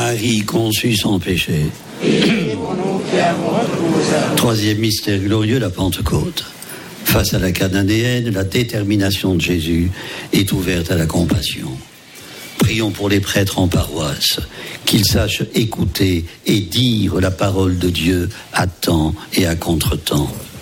Marie conçue sans péché. Troisième mystère glorieux, la Pentecôte. Face à la cananéenne, la détermination de Jésus est ouverte à la compassion. Prions pour les prêtres en paroisse, qu'ils sachent écouter et dire la parole de Dieu à temps et à contre-temps.